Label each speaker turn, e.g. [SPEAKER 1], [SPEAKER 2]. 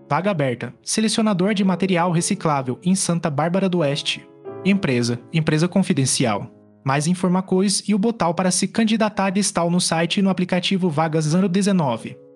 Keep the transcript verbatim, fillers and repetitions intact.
[SPEAKER 1] Vaga aberta. Selecionador de material reciclável em Santa Bárbara do Oeste. Empresa. Empresa confidencial. Mais informações e o botão para se candidatar está no site e no aplicativo Vagas Ano dezenove.